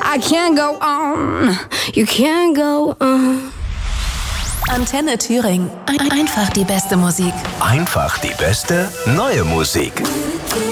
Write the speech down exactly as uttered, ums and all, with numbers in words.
I can't go on, you can't go on. Antenne Thüringen. Ein- Einfach die beste Musik. Einfach die beste neue Musik.